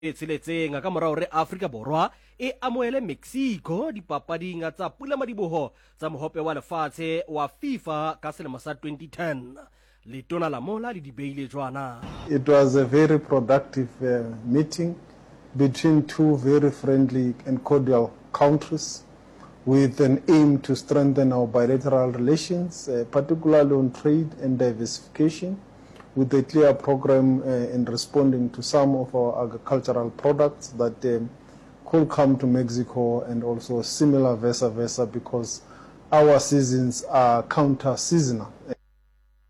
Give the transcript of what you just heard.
e tsheletseng ka morao re Afrika Borwa e amohele Mexico dipapading tsa Pula Madiboho tsa mohope wa lefatshe wa FIFA ka selemo sa 2010. Letona la mola le di beile jwana. It was a very productive meeting between two very friendly and cordial countries with an aim to strengthen our bilateral relations, particularly on trade and diversification, with a clear program in responding to some of our agricultural products that could come to Mexico, and also similar vice versa, because our seasons are counter-seasonal.